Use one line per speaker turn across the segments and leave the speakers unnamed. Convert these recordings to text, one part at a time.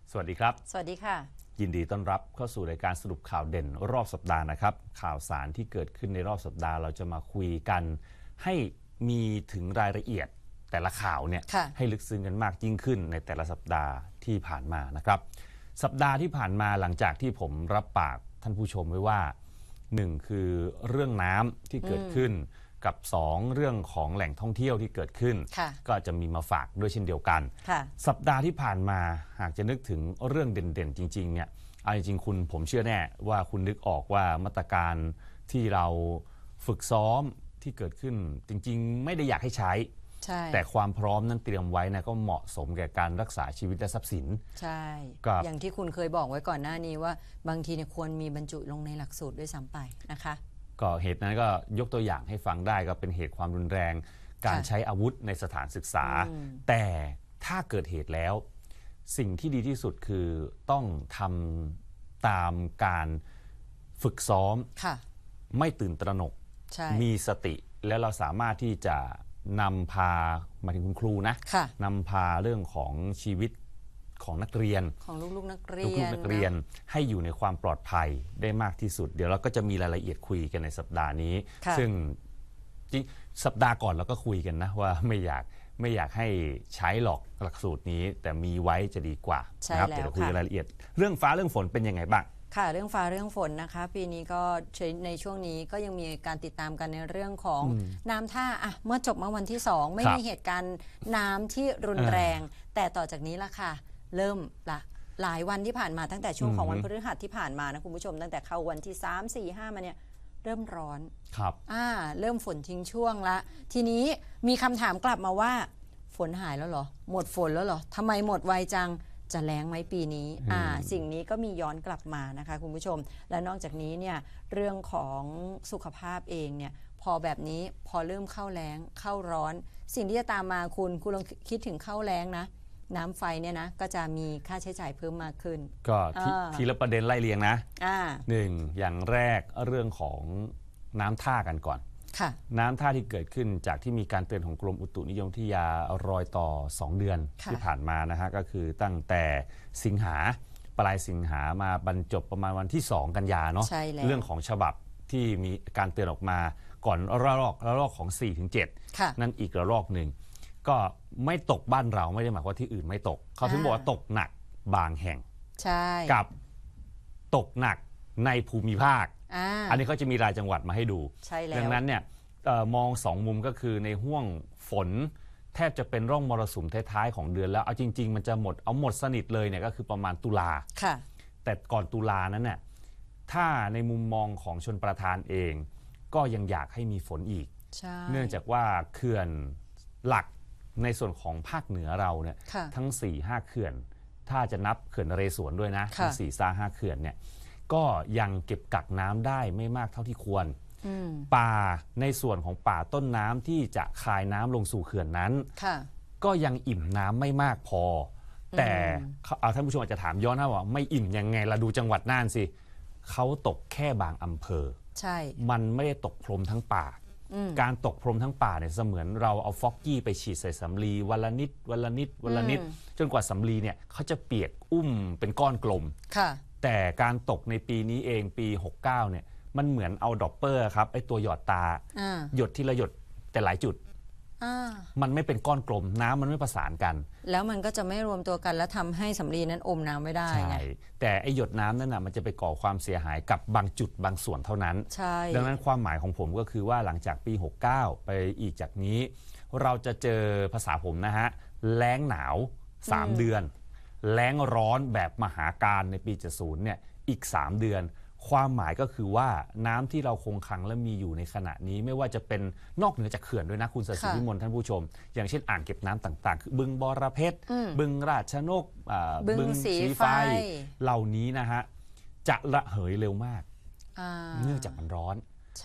สวัสดีครับ
สวัสดีค่ะ
ยินดีต้อนรับเข้าสู่รายการสรุปข่าวเด่นรอบสัปดาห์นะครับข่าวสารที่เกิดขึ้นในรอบสัปดาห์เราจะมาคุยกันให้มีถึงรายละเอียดแต่ละข่าวเนี่ยให้ลึกซึ้งกันมากยิ่งขึ้นในแต่ละสัปดาห์ที่ผ่านมานะครับสัปดาห์ที่ผ่านมาหลังจากที่ผมรับปากท่านผู้ชมไว้ว่า1คือเรื่องน้ำที่เกิดขึ้นกับ2เรื่องของแหล่งท่องเที่ยวที่เกิดขึ้นก็จะมีมาฝากด้วยเช่นเดียวกันสัปดาห์ที่ผ่านมาหากจะนึกถึงเรื่องเด่นๆจริงๆเนี่ยเอาจริงๆผมเชื่อแน่ว่าคุณนึกออกว่ามาตรการที่เราฝึกซ้อมที่เกิดขึ้นจริงๆไม่ได้อยากให้ใช้แต่ความพร้อมนั้นเตรียมไว้นะก็เหมาะสมแก่การรักษาชีวิตและทรัพย์สิน
ใช่อย่างที่คุณเคยบอกไว้ก่อนหน้านี้ว่าบางทีเนี่ยควรมีบรรจุลงในหลักสูตรด้วยซ้ำไปนะคะ
ก็เหตุนั้นก็ยกตัวอย่างให้ฟังได้ก็เป็นเหตุความรุนแรงการใช้อาวุธในสถานศึกษาแต่ถ้าเกิดเหตุแล้วสิ่งที่ดีที่สุดคือต้องทำตามการฝึกซ้อมไม่ตื่นตระหนกมีสติแล้วเราสามารถที่จะนำพามาถึงคุณครูนะนำพาเรื่องของชีวิตของนักเรียน
ของลูกๆนักเ
รียนให้อยู่ในความปลอดภัยได้มากที่สุดเดี๋ยวเราก็จะมีรายละเอียดคุยกันในสัปดาห์นี้ซึ่งสัปดาห์ก่อนเราก็คุยกันนะว่าไม่อยากให้ใช้หรอกหลักสูตรนี้แต่มีไว้จะดีกว่านะครับเดี๋ยวเราคุยรายละเอียดเรื่องฟ้าเรื่องฝนเป็นยังไงบ้าง
ค่ะเรื่องฟ้าเรื่องฝนนะคะปีนี้ก็ในช่วงนี้ก็ยังมีการติดตามกันในเรื่องของน้ำท่าเมื่อจบมาวันที่2ไม่มีเหตุการณ์น้ำที่รุนแรงแต่ต่อจากนี้ละค่ะเริ่มละหลายวันที่ผ่านมาตั้งแต่ช่วงของวันพฤหัสที่ผ่านมานะคุณผู้ชมตั้งแต่เข้าวันที่3 4 5มาเนี่ยเริ่มร้อน
ครับ
เริ่มฝนทิ้งช่วงละทีนี้มีคำถามกลับมาว่าฝนหายแล้วเหรอหมดฝนแล้วเหรอทำไมหมดไวจังจะแล้งไหมปีนี้สิ่งนี้ก็มีย้อนกลับมานะคะคุณผู้ชมและนอกจากนี้เนี่ยเรื่องของสุขภาพเองเนี่ยพอแบบนี้พอเริ่มเข้าแล้งเข้าร้อนสิ่งที่จะตามมาคุณลองคิดถึงเข้าแล้งนะน้ำไฟเนี่ยนะก็จะมีค่าใช้จ่ายเพิ่มมากขึ้น
ก็ทีละประเด็นไล่เรียงนะหนึ่งอย่างแรกเรื่องของน้ำท่ากันก่อนน้ำท่าที่เกิดขึ้นจากที่มีการเตือนของกรมอุตุนิยมวิทยารอยต่อ2 เดือนที่ผ่านมานะฮะก็คือตั้งแต่สิงหาปลายสิงหามาบรรจบประมาณวันที่2 กันยาเนาะเรื่องของฉบับที่มีการเตือนออกมาก่อนระลอกของ 4-7 นั่นอีกระลอกหนึ่งก็ไม่ตกบ้านเราไม่ได้หมายว่าที่อื่นไม่ตกเขาถึงบอกว่าตกหนักบางแห่งกับตกหนักในภูมิภาคอันนี้เขาจะมีรายจังหวัดมาให้ดูดังนั้นเนี่ยมอง2 มุมก็คือในห้วงฝนแทบจะเป็นร่องมรสุมท้ายๆของเดือนแล้วเอาจริงๆมันจะหมดสนิทเลยเนี่ยก็คือประมาณตุลาแต่ก่อนตุลานั้นเนี่ยถ้าในมุมมองของชลประทานเองก็ยังอยากให้มีฝนอีกเนื่องจากว่าเขื่อนหลักในส่วนของภาคเหนือเราเนี่ยทั้ง 4-5 เขื่อนถ้าจะนับเขื่อนนเรศวรด้วยนะทั้ง 4-5 เขื่อนเนี่ยก็ยังเก็บกักน้ำได้ไม่มากเท่าที่ควรป่าในส่วนของป่าต้นน้ำที่จะคายน้ำลงสู่เขื่อนนั้นก็ยังอิ่มน้ำไม่มากพอแต่เอาท่านผู้ชมอาจจะถามย้อนนะว่าไม่อิ่มยังไงเราดูจังหวัดน่านสิเขาตกแค่บางอำเภอมันไม่ได้ตกพรมทั้งป่าการตกพรมทั้งป่าเนี่ยเสมือนเราเอาฟอกกี้ไปฉีดใส่สำลีวันละนิดจนกว่าสำลีเนี่ยเขาจะเปียกเป็นก้อนกลมแต่การตกในปีนี้เองปี69เนี่ยมันเหมือนเอาดอปเปอร์ครับไอตัวหยอดตาหยดทีละหยดแต่หลายจุดมันไม่เป็นก้อนกลมน้ำมันไม่ประสานกัน
แล้วมันก็จะไม่รวมตัวกันแล้วทำให้สำลีนั้นอมน้ำไม่ได้ไง
แต่ไอหยดน้ำนั่นน่ะมันจะไปก่อความเสียหายกับบางจุดบางส่วนเท่านั้นดังนั้นความหมายของผมก็คือว่าหลังจากปี69ไปอีกจากนี้เราจะเจอภาษาผมนะฮะแล้งหนาว3 เดือนแล้งร้อนแบบมหาการในปี70เนี่ยอีก3 เดือนความหมายก็คือว่าน้ำที่เราคงคลังและมีอยู่ในขณะนี้ไม่ว่าจะเป็นนอกเหนือจากเขื่อนด้วยนะคุณศศิวิมลท่านผู้ชมอย่างเช่นอ่างเก็บน้ำต่างๆคือบึงบรเพชรบึงราชนกบึงสีไฟเหล่านี้นะฮะจะระเหยเร็วมากเนื่องจากมันร้อน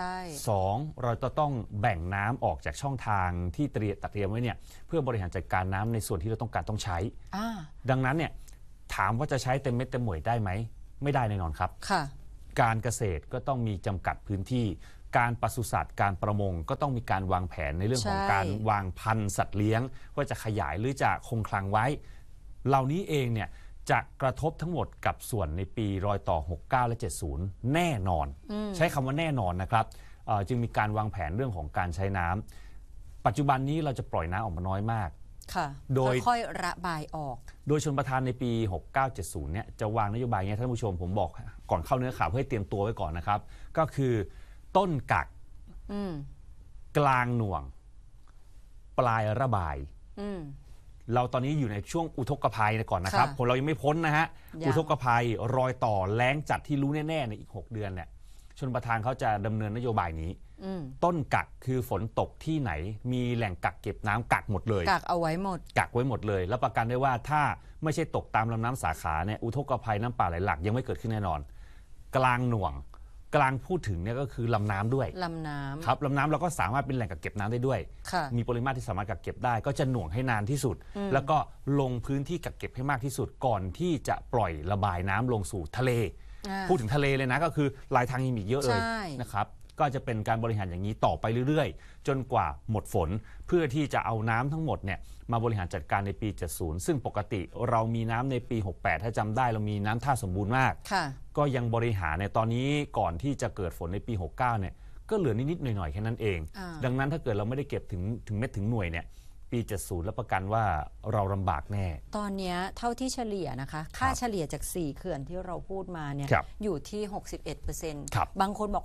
2เราจะต้องแบ่งน้ำออกจากช่องทางที่เตรียมไว้เนี่ยเพื่อบริหารจัดการน้ำในส่วนที่เราต้องใช้ดังนั้นเนี่ยถามว่าจะใช้เต็มเม็ดเต็มหน่วยได้ไหมไม่ได้แน่นอนครับการเกษตรก็ต้องมีจำกัดพื้นที่การปศุสัตว์การประมงก็ต้องมีการวางแผนในเรื่องของการวางพันธุ์สัตว์เลี้ยงว่าจะขยายหรือจะคงคลังไว้เหล่านี้เองเนี่ยจะกระทบทั้งหมดกับส่วนในปีรอยต่อ69และ70แน่นอนใช้คำว่าแน่นอนนะครับจึงมีการวางแผนเรื่องของการใช้น้ำปัจจุบันนี้เราจะปล่อยน้ำออกมาน้อยมาก
โดยค่อยระบายออก
โดยชลประทานในปี6970เนี่ยจะวางนโยบายนี้ท่านผู้ชมผมบอกก่อนเข้าเนื้อข่าวเพื่อให้เตรียมตัวไว้ก่อนนะครับก็คือต้นกักกลางหน่วงปลายระบายเราตอนนี้อยู่ในช่วงอุทกภัยก่อนนะครับผมเรายังไม่พ้นนะฮะอุทกภัยรอยต่อแล้งจัดที่รู้แน่ๆในอีก6 เดือนเนี่ยชลประทานเขาจะดำเนินนโยบายนี้ต้นกักคือฝนตกที่ไหนมีแหล่งกักเก็บน้ำกักหมดเลย
กักเอาไว้หมด
กักไว้หมดเลยแล้วประกันได้ว่าถ้าไม่ใช่ตกตามลำน้ำสาขาเนี่ยอุทกภัยน้ำป่าไหลหลากยังไม่เกิดขึ้นแน่นอนกลางหน่วงกลางพูดถึงเนี่ยก็คือลำน้ำด้วย
ลำน้ำ
ครับลำน้ำเราก็สามารถเป็นแหล่งกักเก็บน้ำได้ด้วยมีปริมาตรที่สามารถกักเก็บได้ก็จะหน่วงให้นานที่สุดแล้วก็ลงพื้นที่กักเก็บให้มากที่สุดก่อนที่จะปล่อยระบายน้ำลงสู่ทะเลพูดถึงทะเลเลยนะก็คือลายทางยังมีเยอะเลยนะครับก็จะเป็นการบริหารอย่างนี้ต่อไปเรื่อยๆจนกว่าหมดฝนเพื่อที่จะเอาน้ำทั้งหมดเนี่ยมาบริหารจัดการในปี70ซึ่งปกติเรามีน้ำในปี68ถ้าจำได้เรามีน้ำท่าสมบูรณ์มากก็ยังบริหารในตอนนี้ก่อนที่จะเกิดฝนในปี69เนี่ยก็เหลือนิดๆหน่อยๆแค่นั้นเองดังนั้นถ้าเกิดเราไม่ได้เก็บถึงเม็ดถึงหน่วยเนี่ยปี70รับประกันว่าเราลำบากแน่
ตอนนี้เท่าที่เฉลี่ยนะคะค่าเฉลี่ยจาก4เขื่อนที่เราพูดมาเนี่ยอยู่ที่ 61%บางคนบอก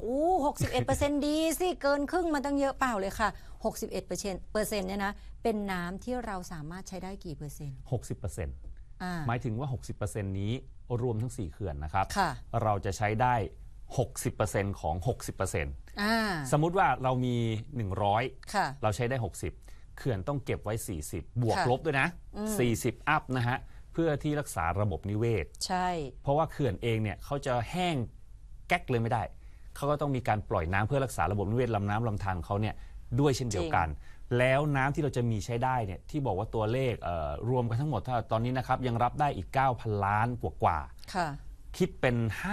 61% ดีสิเกินครึ่งมาตั้งเยอะเปล่าเลยค่ะ 61%เนี่ยนะเป็นน้ำที่เราสามารถใช้ได้กี่เปอร์เซ็นต์
60%หมายถึงว่า 60% นี้รวมทั้ง4เขื่อนนะครับเราจะใช้ได้ 60% ของ 60%สมมุติว่าเรามี100เราใช้ได้60เขื่อนต้องเก็บไว้40บวกลบด้วยนะ40อัพนะฮะเพื่อที่รักษาระบบนิเวศ
ใช่
เพราะว่าเขื่อนเองเนี่ยเขาจะแห้งแก๊กเลยไม่ได้เขาก็ต้องมีการปล่อยน้ำเพื่อรักษาระบบนิเวศลำน้ำลำธารเขาเนี่ยด้วยเช่นเดียวกันแล้วน้ำที่เราจะมีใช้ได้เนี่ยที่บอกว่าตัวเลขรวมกันทั้งหมดตอนนี้นะครับยังรับได้อีก 9,000 ล้านกว่าคิดเป็น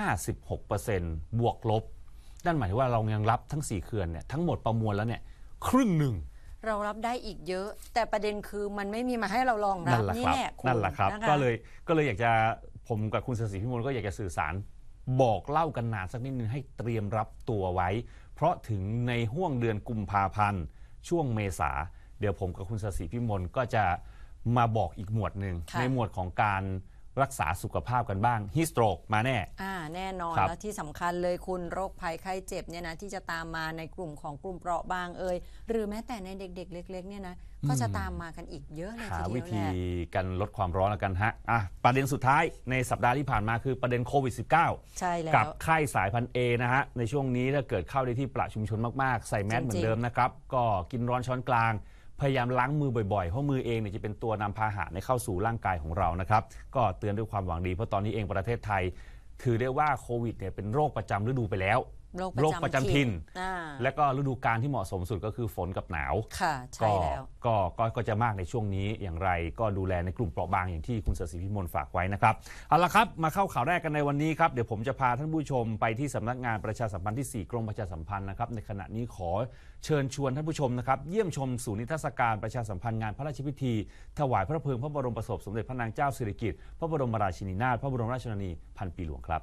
56% บวกลบนั่นหมายถึงว่าเรายังรับทั้ง4เขื่อนเนี่ยทั้งหมดประมวลแล้วเนี่ยครึ่งหนึ่ง
เรารับได้อีกเยอะแต่ประเด็นคือมันไม่มีมาให้เรารองรับนี่แหละ
นั่นแหละครับก็เลยอยากจะผมกับคุณศรีพิมลก็อยากจะสื่อสารบอกเล่ากันนานสักนิดนึงให้เตรียมรับตัวไว้เพราะถึงในห้วงเดือนกุมภาพันธ์ช่วงเมษาเดี๋ยวผมกับคุณศรีพิมลก็จะมาบอกอีกหมวดหนึ่งในหมวดของการรักษาสุขภาพกันบ้างฮิสโตรกมาแน่
แน่นอนแล้วที่สำคัญเลยคุณโรคภัยไข้เจ็บเนี่ยนะที่จะตามมาในกลุ่มเปราะบางหรือแม้แต่ในเด็กๆเล็กๆเนี่ยนะก็จะตามมากันอีกเยอะเลยทีเดียวแหละหา
วิธีการลดความร้อนแล้วกันฮะประเด็นสุดท้ายในสัปดาห์ที่ผ่านมาคือประเด็นโควิด -19
ใช่แล้ว
กับไข้สายพันธุ์ A นะฮะในช่วงนี้ถ้าเกิดเข้าในที่ประชุมชนมากๆใส่แมสเหมือนเดิมนะครับก็กินร้อนช้อนกลางพยายามล้างมือบ่อยๆเพราะมือเองเนี่ยจะเป็นตัวนำพาหะในเข้าสู่ร่างกายของเรานะครับก็เตือนด้วยความหวังดีเพราะตอนนี้เองประเทศไทยถือได้ว่าโควิดเนี่ยเป็นโรคประจำฤดูไปแล้วโรคประจำถิ่นและก็ฤดูกาลที่เหมาะสมสุดก็คือฝนกับหนาว
ค่ะใช่แล้ว
ก็จะมากในช่วงนี้อย่างไรก็ดูแลในกลุ่มเปราะบางอย่างที่คุณศรีพิมลฝากไว้นะครับเอาละครับมาเข้าข่าวแรกกันในวันนี้ครับเดี๋ยวผมจะพาท่านผู้ชมไปที่สำนักงานประชาสัมพันธ์ที่4กรมประชาสัมพันธ์นะครับในขณะนี้ขอเชิญชวนท่านผู้ชมนะครับเยี่ยมชมศูนย์นิทรรศการประชาสัมพันธ์งานพระราชพิธีถวายพระเพลิงพระบรมศพสมเด็จพระนางเจ้าสิริกิติ์พระบรมราชินีนาถพระบรมราชชนนีพันปีหลวงครับ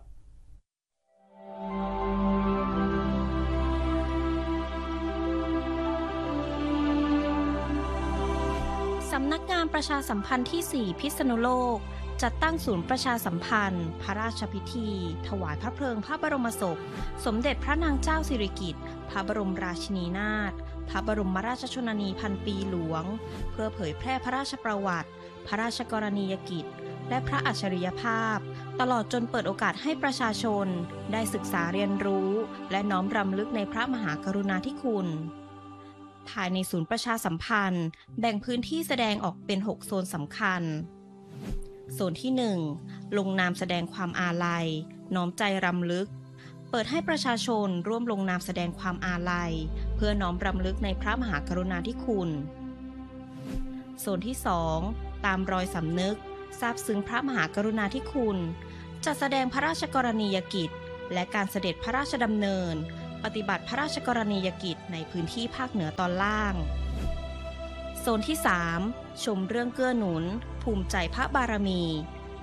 สำนักงานประชาสัมพันธ์ที่ 4 พิษณุโลกจัดตั้งศูนย์ประชาสัมพันธ์พระราชพิธีถวายพระเพลิงพระบรมศพสมเด็จพระนางเจ้าสิริกิติ์พระบรมราชินีนาถพระบรมราชชนนีพันปีหลวงเพื่อเผยแพร่พระราชประวัติพระราชกรณียกิจและพระอัจฉริยภาพตลอดจนเปิดโอกาสให้ประชาชนได้ศึกษาเรียนรู้และน้อมรำลึกในพระมหากรุณาธิคุณภายในศูนย์ประชาสัมพันธ์แบ่งพื้นที่แสดงออกเป็น6โซนสำคัญโซนที่1ลงนามแสดงความอาลัยน้อมใจรำลึกเปิดให้ประชาชนร่วมลงนามแสดงความอาลัยเพื่อน้อมรำลึกในพระมหากรุณาธิคุณโซนที่2ตามรอยสำนึกซาบซึ้งพระมหากรุณาธิคุณจัดแสดงพระราชกรณียกิจและการเสด็จพระราชดำเนินปฏิบัติพระราชกรณียกิจในพื้นที่ภาคเหนือตอนล่างโซนที่3ชมเรื่องเกื้อหนุนภูมิใจพระบารมี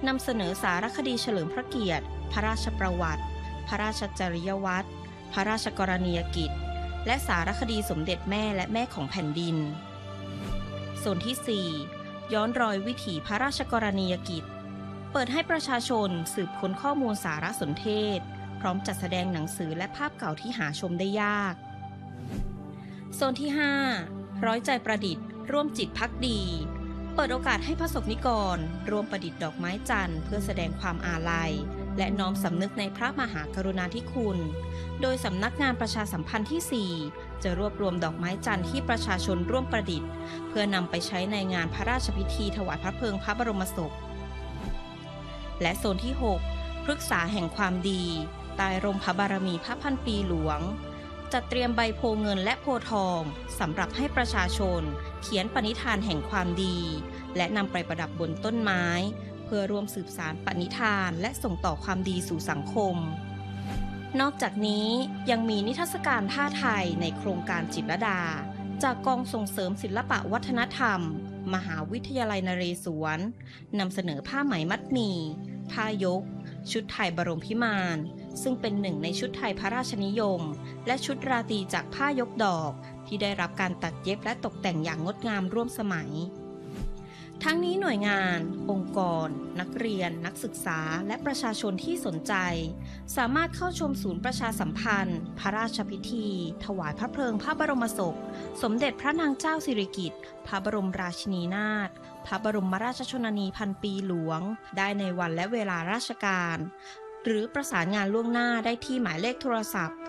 นำเสนอสารคดีเฉลิมพระเกียรติพระราชประวัติพระราชจริยวัตรพระราชกรณียกิจและสารคดีสมเด็จแม่และแม่ของแผ่นดินโซนที่ 4 ย้อนรอยวิถีพระราชกรณียกิจเปิดให้ประชาชนสืบค้นข้อมูลสารสนเทศพร้อมจัดแสดงหนังสือและภาพเก่าที่หาชมได้ยากโซนที่ 5 ร้อยใจประดิษฐ์ร่วมจิตภักดีเปิดโอกาสให้ประสบนิกรร่วมประดิษฐ์ดอกไม้จันทร์เพื่อแสดงความอาลัยและน้อมสำนึกในพระมหากรุณาธิคุณโดยสำนักงานประชาสัมพันธ์ที่ 4 จะรวบรวมดอกไม้จันทร์ที่ประชาชนร่วมประดิษฐ์เพื่อนำไปใช้ในงานพระราชพิธีถวายพระเพลิงพระบรมศพและโซนที่ 6 พฤกษาแห่งความดีใต้ร่มพระบารมีพระพันปีหลวงจัดเตรียมใบโพเงินและโพทองสำหรับให้ประชาชนเขียนปณิธานแห่งความดีและนำไปประดับบนต้นไม้เพื่อร่วมสืบสานปณิธานและส่งต่อความดีสู่สังคมนอกจากนี้ยังมีนิทรรศการผ้าไทยในโครงการจิตรลดาจากกองส่งเสริมศิลปะวัฒนธรรมมหาวิทยาลัยนเรศวรนำเสนอผ้าไหมมัดหมี่ผ้ายกชุดไทยบรมพิมานซึ่งเป็นหนึ่งในชุดไทยพระราชนิยมและชุดราตรีจากผ้ายกดอกที่ได้รับการตัดเย็บและตกแต่งอย่างงดงามร่วมสมัยทั้งนี้หน่วยงานองค์กรนักเรียนนักศึกษาและประชาชนที่สนใจสามารถเข้าชมศูนย์ประชาสัมพันธ์พระราชพิธีถวายพระเพลิงพระบรมศพสมเด็จพระนางเจ้าสิริกิติ์พระบรมราชินีนาถพระบรมราชชนนีพันปีหลวงได้ในวันและเวลาราชการหรือประสานงานล่วงหน้าได้ที่หมายเลขโทรศัพท์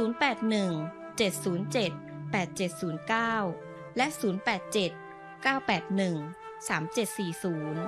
081 707 8709และ087 981 3740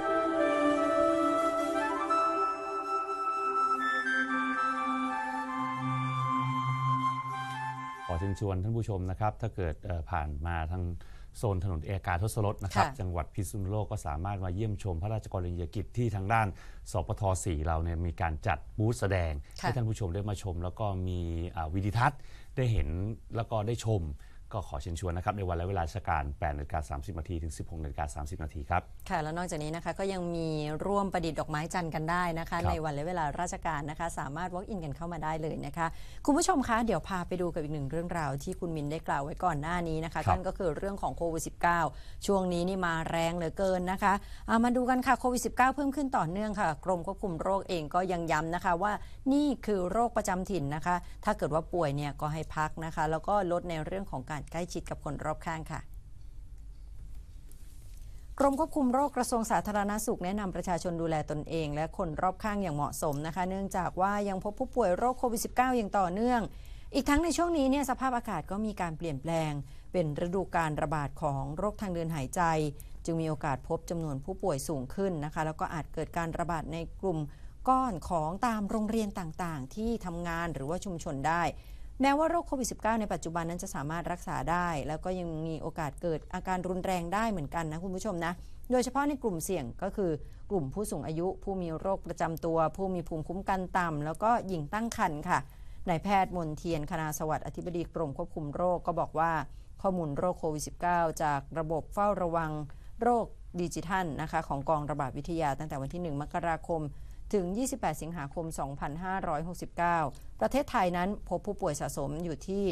ขอเชิญชวนท่านผู้ชมนะครับถ้าเกิดผ่านมาทางโซนถนนเอกาทศรสนะครับจังหวัดพิษณุโลกก็สามารถมาเยี่ยมชมพระราชกรณียกิจที่ทางด้านสปท4เราเนี่ยมีการจัดบูธแสดงให้ท่านผู้ชมได้มาชมแล้วก็มีวิดีทัศน์ได้เห็นแล้วก็ได้ชมก็ขอเชิญชวนนะครับในวันและเวลาราชการ 8:30 น. ถึง 16:30 น. ครับ
ค่ะแล้วนอกจากนี้นะคะก็ยังมีร่วมประดิษฐ์ดอกไม้จันทร์กันได้นะคะในวันและเวลาราชการนะคะสามารถ walk in กันเข้ามาได้เลยนะคะคุณผู้ชมคะเดี๋ยวพาไปดูกับอีกหนึ่งเรื่องราวที่คุณมินได้กล่าวไว้ก่อนหน้านี้นะคะนั่นก็คือเรื่องของโควิด -19 ช่วงนี้นี่มาแรงเหลือเกินนะคะมาดูกันค่ะโควิด -19 เพิ่มขึ้นต่อเนื่องค่ะกรมควบคุมโรคเองก็ยังย้ำนะคะว่านี่คือโรคประจำถิ่นนะคะถ้าเกิดว่าป่วยเนี่ยก็ให้พักนะคะแล้วก็ลดในเรื่องของการใกล้ชิดกับคนรอบข้างค่ะกรมควบคุมโรคกระทรวงสาธารณสุขแนะนำประชาชนดูแลตนเองและคนรอบข้างอย่างเหมาะสมนะคะเนื่องจากว่ายังพบผู้ป่วยโรคโควิด -19 อย่างต่อเนื่องอีกทั้งในช่วงนี้เนี่ยสภาพอากาศก็มีการเปลี่ยนแปลงเป็นฤดูกาลระบาดของโรคทางเดินหายใจจึงมีโอกาสพบจำนวนผู้ป่วยสูงขึ้นนะคะแล้วก็อาจเกิดการระบาดในกลุ่มก้อนของตามโรงเรียนต่างๆที่ทำงานหรือว่าชุมชนได้แม้ว่าโรคโควิด -19 ในปัจจุบันนั้นจะสามารถรักษาได้แล้วก็ยังมีโอกาสเกิดอาการรุนแรงได้เหมือนกันนะคุณผู้ชมนะโดยเฉพาะในกลุ่มเสี่ยงก็คือกลุ่มผู้สูงอายุผู้มีโรคประจำตัวผู้มีภูมิคุ้มกันต่ำแล้วก็หญิงตั้งครรภ์ค่ะนายแพทย์มนเทียนคณาสวัสดิ์อธิบดีกรมควบคุมโรคก็บอกว่าข้อมูลโรคโควิด -19 จากระบบเฝ้าระวังโรคดิจิทัลนะคะของกองระบาดวิทยาตั้งแต่วันที่1 มกราคมถึง 28 สิงหาคม 2569 ประเทศไทยนั้นพบผู้ป่วยสะสมอยู่ที่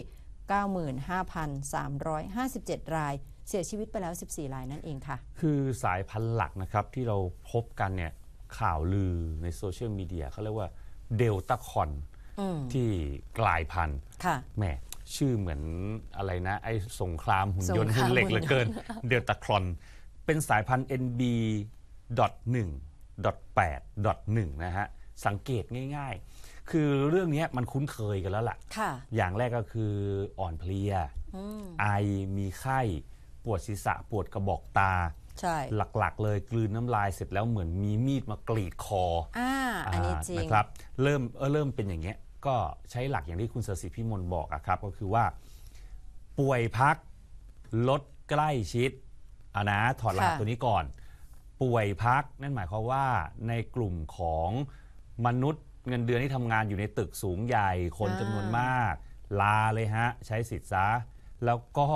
95,357 รายเสียชีวิตไปแล้ว 14 รายนั่นเองค่ะ
คือสายพันธุ์หลักนะครับที่เราพบกันเนี่ยข่าวลือในโซเชียลมีเดียเขาเรียกว่าเดลต้าคอนที่กลายพันธุ์แหมชื่อเหมือนอะไรนะไอ้สงครามหุ่นยนต์หุ่นเหล็กเหลือเกินเดลต้าคอนเป็นสายพันธุ์ NB.1.8.1 นะฮะสังเกตง่ายๆคือเรื่องนี้มันคุ้นเคยกันแล้วล่ะอย่างแรกก็คืออ่อนเพลียไอมีไข้ปวดศีรษะปวดกระบอกตาหลักๆเลยกลืนน้ำลายเสร็จแล้วเหมือนมีมีดมากรีดคอ
อันนี้จริง
นะครับเริ่มเป็นอย่างเงี้ยก็ใช้หลักอย่างที่คุณเสศิพิมลบอกครับก็คือว่าป่วยพักลดใกล้ชิดนะถอดรหัสตัวนี้ก่อนป่วยพักนั่นหมายความว่าในกลุ่มของมนุษย์เงินเดือนที่ทำงานอยู่ในตึกสูงใหญ่คนจำนวนมากลาเลยฮะใช้สิทธิ์ซะแล้วก็